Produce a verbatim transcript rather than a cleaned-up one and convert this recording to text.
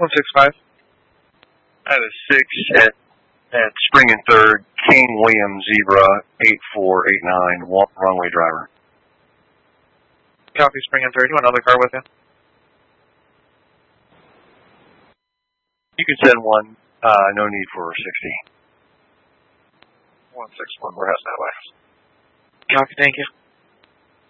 one six five. I have a six at, at Spring and Third, Kane Williams, Zebra, eight four eight nine, runway driver. Copy, Spring and Third. You want another car with you? You can send one. Uh, no need for sixty. one six one, we're heading that way. Copy, thank you.